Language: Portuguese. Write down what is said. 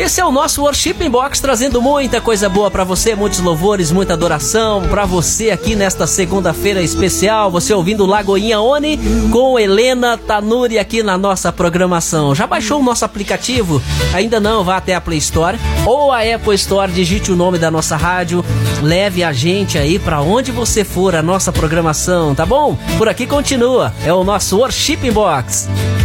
Esse é o nosso Worship Box, trazendo muita coisa boa pra você, muitos louvores, muita adoração pra você aqui nesta segunda-feira especial. Você ouvindo Lagoinha Oni com Helena Tanuri aqui na nossa programação. Já baixou o nosso aplicativo? Ainda não? Vá até a Play Store ou a Apple Store, digite o nome da nossa rádio, leve a gente aí pra onde você for, a nossa programação, tá bom? Por aqui continua, é o nosso Worship Box.